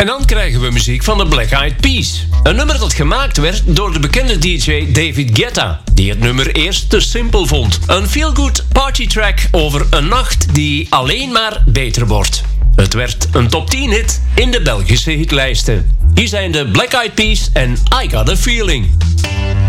En dan krijgen we muziek van de Black Eyed Peas. Een nummer dat gemaakt werd door de bekende DJ David Guetta, die het nummer eerst te simpel vond. Een feel-good partytrack over een nacht die alleen maar beter wordt. Het werd een top 10 hit in de Belgische hitlijsten. Hier zijn de Black Eyed Peas en I Got a Feeling.